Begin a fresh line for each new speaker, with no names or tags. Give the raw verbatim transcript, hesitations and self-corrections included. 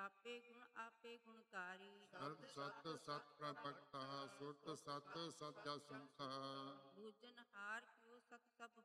ਆਪੇ ਗੁਣ ਆਪੇ ਗੁਣਕਾਰੀ।
ਸਰਬ ਸਤ ਸਤ ਪ੍ਰਭਗਤਾ ਸੁਰਤ ਸਤ ਸਤਿ ਸੰਤਾ।
ਬੂਝਨ ਹਾਰ ਕਿਉ ਸਤ ਸਭ